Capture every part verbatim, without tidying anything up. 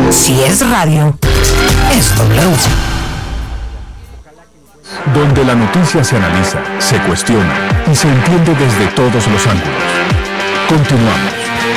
Si es radio, es W. Donde la noticia se analiza, se cuestiona y se entiende desde todos los ángulos. Continuamos.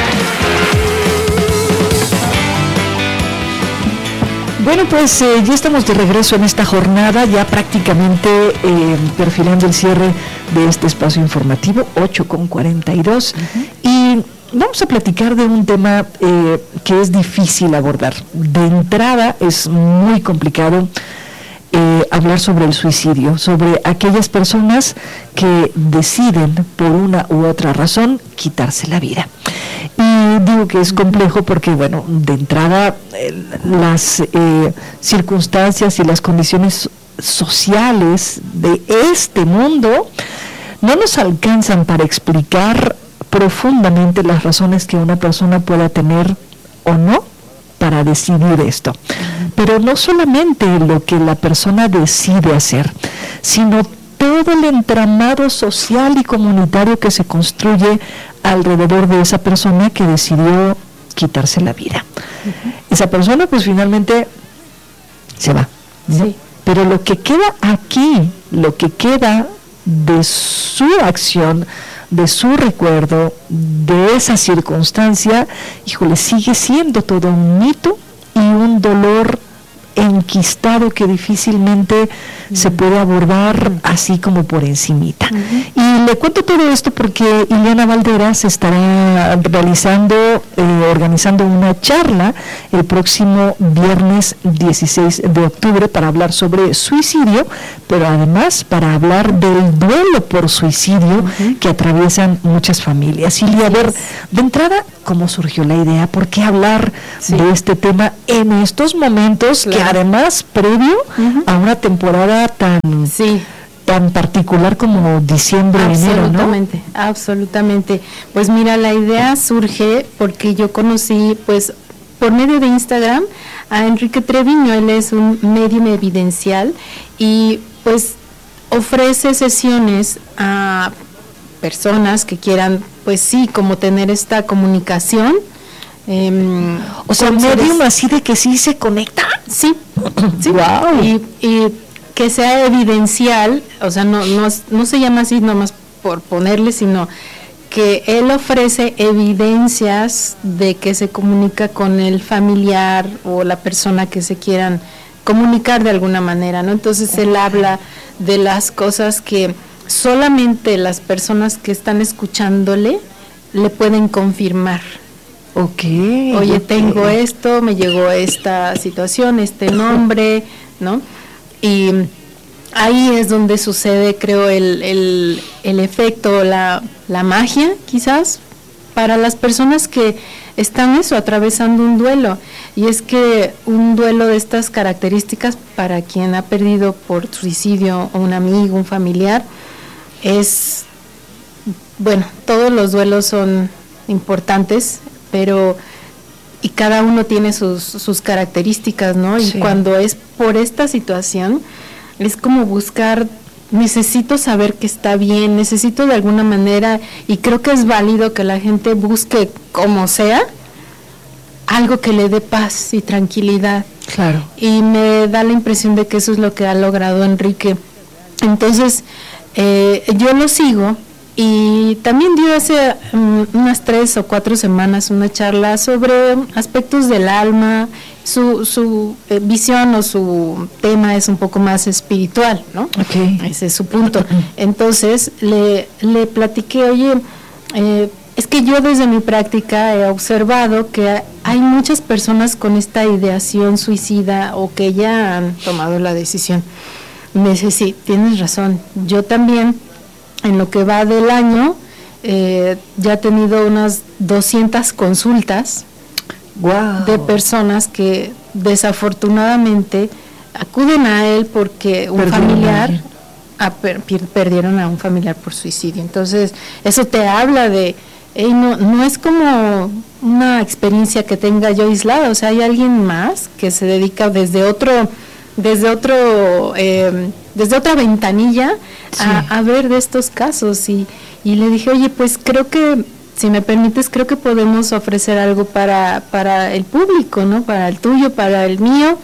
Bueno, pues eh, ya estamos de regreso en esta jornada, ya prácticamente eh, perfilando el cierre de este espacio informativo, ocho con cuarenta y dos, uh-huh. Y vamos a platicar de un tema eh, que es difícil abordar. De entrada es muy complicado eh, hablar sobre el suicidio, sobre aquellas personas que deciden por una u otra razón quitarse la vida. Y digo que es complejo porque, bueno, de entrada eh, las eh, circunstancias y las condiciones sociales de este mundo no nos alcanzan para explicar profundamente las razones que una persona pueda tener o no para decidir esto. Pero no solamente lo que la persona decide hacer, sino todo el entramado social y comunitario que se construye alrededor de esa persona que decidió quitarse la vida. Uh-huh. Esa persona pues finalmente se va, ¿no? Sí. Pero lo que queda aquí, lo que queda de su acción, de su recuerdo, de esa circunstancia, híjole, sigue siendo todo un mito y un dolor enquistado que difícilmente uh-huh. se puede abordar uh-huh. así como por encimita. Uh-huh. Y le cuento todo esto porque Ileana Valderas estará realizando, eh, organizando una charla el próximo viernes dieciséis de octubre para hablar sobre suicidio, pero además para hablar del duelo por suicidio uh-huh. que atraviesan muchas familias. Y a ver, de entrada, ¿cómo surgió la idea? ¿Por qué hablar sí. de este tema en estos momentos claro. que además previo uh-huh. a una temporada tan sí. tan particular como diciembre, enero, ¿no? Absolutamente, absolutamente. Pues mira, la idea surge porque yo conocí, pues, por medio de Instagram a Enrique Treviño. Él es un medium evidencial y pues ofrece sesiones a personas que quieran, pues sí, como tener esta comunicación. Eh, o sea, medium así de que sí se conecta. Sí, sí. Wow. Y, y que sea evidencial, o sea, no, no, no se llama así nomás por ponerle, sino que él ofrece evidencias de que se comunica con el familiar o la persona que se quieran comunicar de alguna manera, ¿no? Entonces él habla de las cosas que solamente las personas que están escuchándole le pueden confirmar. Okay, Oye, okay. tengo esto, me llegó esta situación, este nombre, ¿no? Y ahí es donde sucede, creo, el, el, el efecto, la, la magia, quizás, para las personas que están eso, atravesando un duelo. Y es que un duelo de estas características, para quien ha perdido por suicidio a un amigo, un familiar, es, bueno, todos los duelos son importantes, pero y cada uno tiene sus, sus características, ¿no? Y sí. cuando es por esta situación, es como buscar, necesito saber que está bien, necesito de alguna manera, y creo que es válido que la gente busque, como sea, algo que le dé paz y tranquilidad. Claro. Y me da la impresión de que eso es lo que ha logrado Enrique. Entonces, eh, yo lo sigo. Y también dio hace um, unas tres o cuatro semanas una charla sobre aspectos del alma. Su, su eh, visión o su tema es un poco más espiritual, ¿no? Okay. Ese es su punto. Entonces le, le platiqué, oye, eh, es que yo desde mi práctica he observado que hay muchas personas con esta ideación suicida o que ya han tomado la decisión. Y me dice, sí, tienes razón, yo también. En lo que va del año, eh, ya he tenido unas doscientas consultas wow. de personas que desafortunadamente acuden a él porque un perdieron familiar a per, perdieron a un familiar por suicidio. Entonces, eso te habla de, hey, no, no es como una experiencia que tenga yo aislada, o sea, hay alguien más que se dedica desde otro, desde otro, eh, desde otra ventanilla sí. a, a ver de estos casos y, y le dije, oye, pues creo que si me permites, creo que podemos ofrecer algo para, para el público, ¿no? Para el tuyo, para el mío,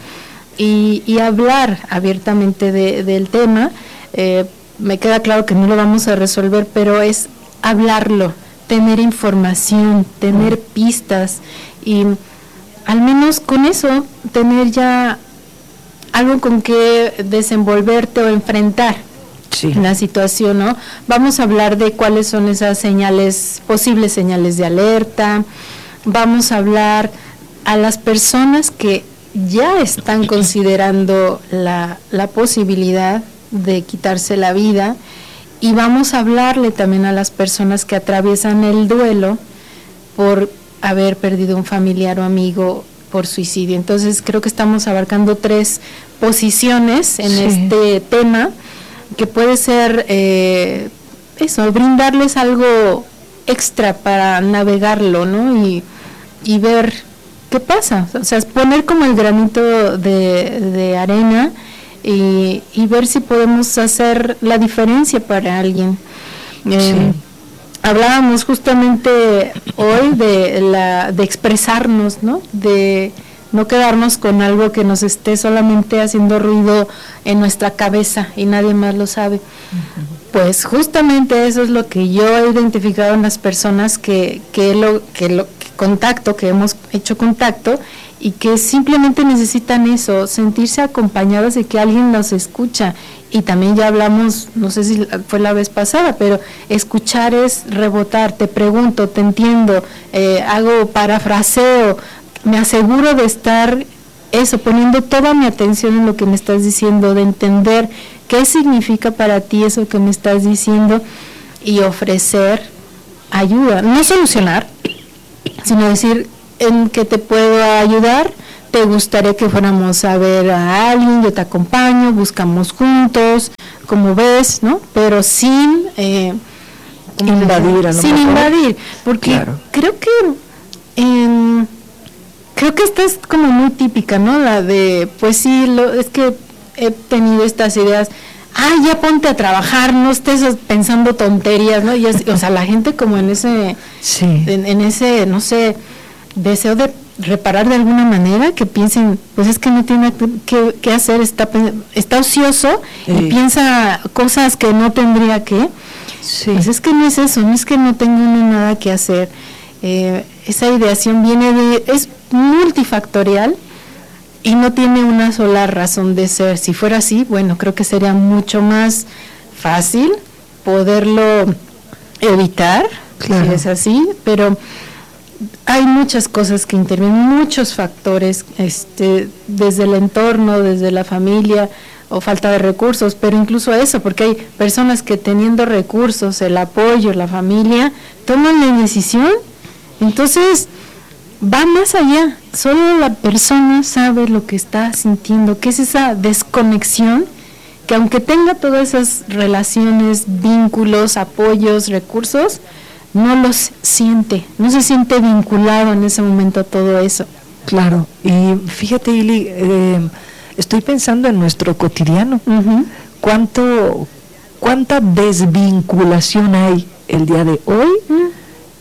y, y hablar abiertamente de, del tema. Eh, me queda claro que no lo vamos a resolver, pero es hablarlo, tener información, tener pistas, y al menos con eso tener ya algo con que desenvolverte o enfrentar sí. la situación, ¿no? Vamos a hablar de cuáles son esas señales, posibles señales de alerta. Vamos a hablar a las personas que ya están considerando la, la posibilidad de quitarse la vida, y vamos a hablarle también a las personas que atraviesan el duelo por haber perdido un familiar o amigo por suicidio. Entonces creo que estamos abarcando tres posiciones en sí. este tema, que puede ser eh, eso, brindarles algo extra para navegarlo, ¿no? Y, y ver qué pasa, o sea, poner como el granito de, de arena y, y ver si podemos hacer la diferencia para alguien. Eh, sí. Hablábamos justamente hoy de la de expresarnos, ¿no? De no quedarnos con algo que nos esté solamente haciendo ruido en nuestra cabeza y nadie más lo sabe. Uh-huh. Pues justamente eso es lo que yo he identificado en las personas que que lo que lo que contacto, que hemos hecho contacto, y que simplemente necesitan eso, sentirse acompañados de que alguien los escucha. Y también ya hablamos, no sé si fue la vez pasada, pero escuchar es rebotar, te pregunto, te entiendo, eh, hago parafraseo, me aseguro de estar eso, poniendo toda mi atención en lo que me estás diciendo, de entender qué significa para ti eso que me estás diciendo, y ofrecer ayuda, no solucionar, sino decir en qué te puedo ayudar. Te gustaría que fuéramos a ver a alguien, yo te acompaño, buscamos juntos, como ves, ¿no? Pero sin eh, invadir, a lo sin mejor. invadir, porque claro. creo que eh, creo que esta es como muy típica, ¿no? La de, pues sí, lo, es que he tenido estas ideas. Ah, ya ponte a trabajar, no estés pensando tonterías, ¿no? Y es, o sea, la gente como en ese, sí. en, en ese, no sé, deseo de reparar de alguna manera, que piensen, pues es que no tiene que, que hacer, está está ocioso sí. y piensa cosas que no tendría que, sí. pues es que no es eso, no es que no tenga nada que hacer. Eh, esa ideación viene de, es multifactorial y no tiene una sola razón de ser. Si fuera así, bueno, creo que sería mucho más fácil poderlo evitar, claro. si es así, pero hay muchas cosas que intervienen, muchos factores, este, desde el entorno, desde la familia o falta de recursos, pero incluso eso, porque hay personas que teniendo recursos, el apoyo, la familia, toman la decisión. Entonces va más allá, solo la persona sabe lo que está sintiendo, que es esa desconexión, que aunque tenga todas esas relaciones, vínculos, apoyos, recursos, no los siente, no se siente vinculado en ese momento a todo eso. Claro, y fíjate, Ili, eh, estoy pensando en nuestro cotidiano, uh-huh. cuánto, cuánta desvinculación hay el día de hoy, uh-huh.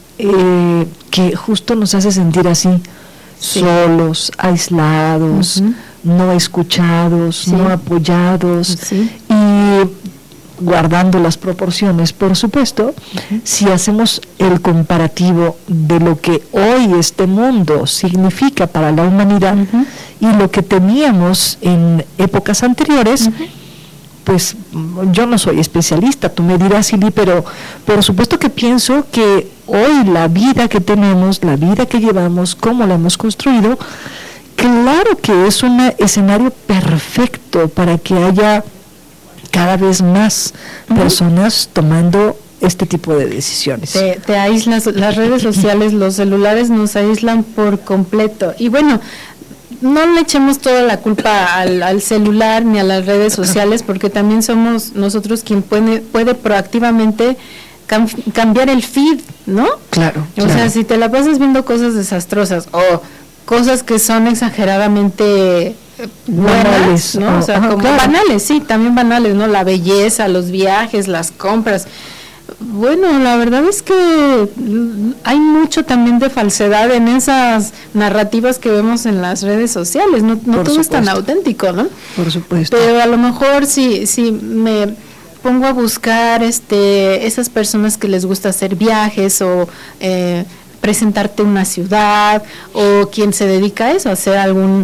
eh, que justo nos hace sentir así, sí. solos, aislados, uh-huh. no escuchados, sí. no apoyados, sí. y guardando las proporciones, por supuesto, uh-huh. si hacemos el comparativo de lo que hoy este mundo significa para la humanidad uh-huh. y lo que teníamos en épocas anteriores, uh-huh. pues yo no soy especialista, tú me dirás, Ili, pero por supuesto que pienso que hoy la vida que tenemos, la vida que llevamos, cómo la hemos construido, claro que es un escenario perfecto para que haya cada vez más uh-huh. personas tomando este tipo de decisiones. Te, te aíslas, las redes sociales, los celulares nos aíslan por completo. Y bueno, no le echemos toda la culpa al, al celular ni a las redes sociales, porque también somos nosotros quien puede, puede proactivamente cam- cambiar el feed, ¿no? Claro. O claro. sea, si te la pasas viendo cosas desastrosas o cosas que son exageradamente buenas, ¿no? O sea, ajá, como claro. banales, sí, también banales, ¿no? La belleza, los viajes, las compras. Bueno, la verdad es que hay mucho también de falsedad en esas narrativas que vemos en las redes sociales. No, no todo es tan auténtico, ¿no? Por supuesto. Pero a lo mejor si, si me pongo a buscar este esas personas que les gusta hacer viajes o eh, presentarte una ciudad, o quien se dedica a eso, a hacer algún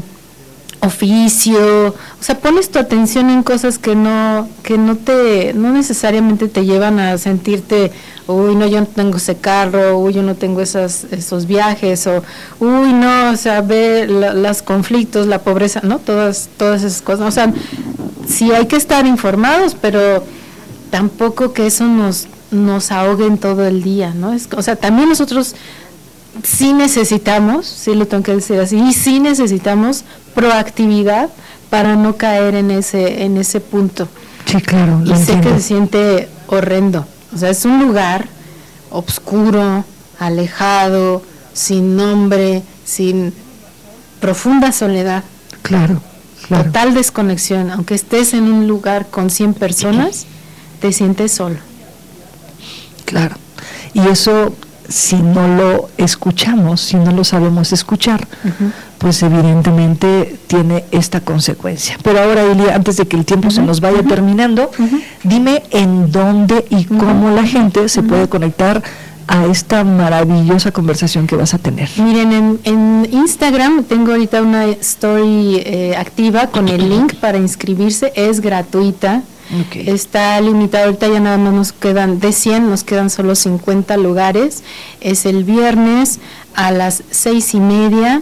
oficio, o sea, pones tu atención en cosas que no que no te no necesariamente te llevan a sentirte, uy, no, yo no tengo ese carro, uy, yo no tengo esas esos viajes, o uy, no, o sea, ve la, los conflictos, la pobreza, no, todas todas esas cosas, o sea, sí hay que estar informados, pero tampoco que eso nos nos ahogue en todo el día, ¿no? Es, o sea, también nosotros sí necesitamos, sí lo tengo que decir así, y sí necesitamos proactividad para no caer en ese en ese punto. Sí, claro. Y sé que se siente horrendo. O sea, es un lugar oscuro, alejado, sin nombre, sin profunda soledad. Claro, claro. Total desconexión. Aunque estés en un lugar con cien personas, te sientes solo. Claro. Y eso, si no lo escuchamos, si no lo sabemos escuchar, uh-huh. pues evidentemente tiene esta consecuencia. Pero ahora, Elia, antes de que el tiempo uh-huh. se nos vaya uh-huh. terminando, uh-huh. dime en dónde y uh-huh. cómo la gente se uh-huh. puede conectar a esta maravillosa conversación que vas a tener. Miren, en, en Instagram tengo ahorita una story eh, activa con el link para inscribirse, es gratuita. Okay. Está limitado, ahorita ya nada más nos quedan, de cien nos quedan solo cincuenta lugares. Es el viernes a las seis y media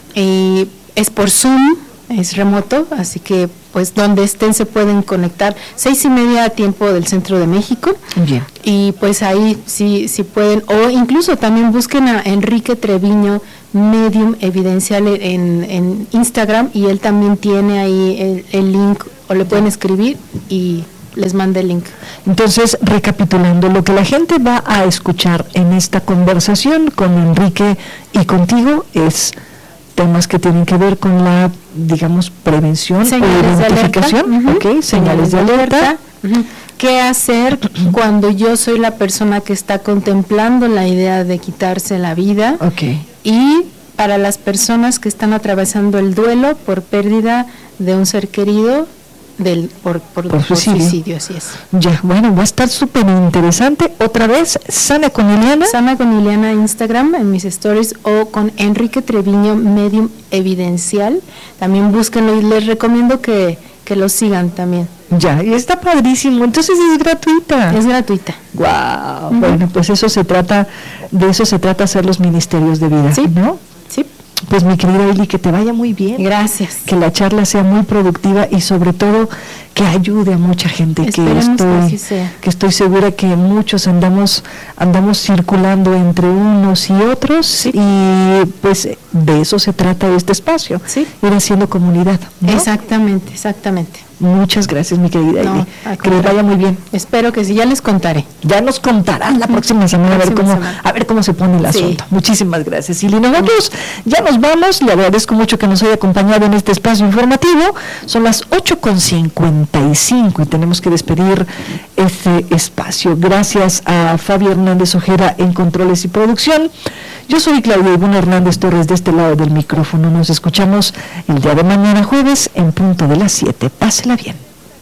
y es por Zoom, es remoto, así que pues donde estén se pueden conectar. Seis y media a tiempo del centro de México. Bien. Y pues ahí sí, sí pueden, o incluso también busquen a Enrique Treviño Medium Evidencial en, en Instagram, y él también tiene ahí el, el link, o le pueden escribir y les manda el link. Entonces, recapitulando, lo que la gente va a escuchar en esta conversación con Enrique y contigo es temas que tienen que ver con la, digamos, prevención señales o identificación, uh-huh. okay, señales de alerta. Uh-huh. ¿Qué hacer cuando yo soy la persona que está contemplando la idea de quitarse la vida? Okay. Y para las personas que están atravesando el duelo por pérdida de un ser querido, del por, por, por, por suicidio. suicidio, así es. Ya, bueno, va a estar súper interesante. Otra vez, Sana con Ileana. Sana con Ileana Instagram, en mis stories, o con Enrique Treviño Medium Evidencial. También búsquenlo y les recomiendo que, que lo sigan también. Ya, y está padrísimo. Entonces es gratuita. Es gratuita. Wow. Uh-huh. Bueno, pues eso se trata, de eso se trata hacer los ministerios de vida, sí, ¿no? Sí. Pues mi querida Eli, que te vaya muy bien. Gracias. Que la charla sea muy productiva y sobre todo que ayude a mucha gente. Esperemos que estoy, que así sea. Que estoy segura que muchos andamos, andamos circulando entre unos y otros, sí. Y pues de eso se trata este espacio. Sí. Ir haciendo comunidad, ¿no? Exactamente, exactamente. Muchas gracias, mi querida no, Eli. Que les vaya muy bien. Espero que sí, ya les contaré. Ya nos contarán la próxima semana, la próxima a ver cómo, semana. a ver cómo se pone el asunto. Sí. Muchísimas gracias. Y nosotros ya nos vamos. Le agradezco mucho que nos haya acompañado en este espacio informativo. Son las ocho con cincuenta y cinco y tenemos que despedir este espacio. Gracias a Fabio Hernández Ojeda en controles y producción. Yo soy Claudia Ivonne Hernández Torres de este lado del micrófono. Nos escuchamos el día de mañana jueves en punto de las siete. Pásela bien.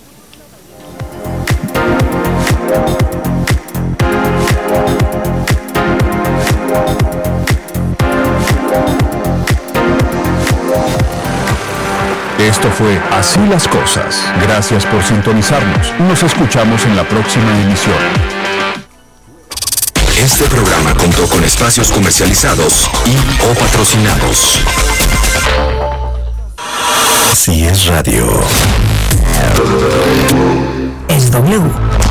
Esto fue Así las Cosas. Gracias por sintonizarnos. Nos escuchamos en la próxima emisión. Este programa contó con espacios comercializados y o patrocinados. Así es radio. Es W.